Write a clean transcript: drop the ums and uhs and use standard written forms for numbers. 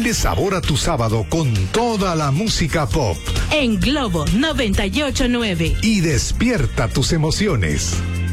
Dale sabor a tu sábado con toda la música pop. En Globo 98.9. Y despierta tus emociones.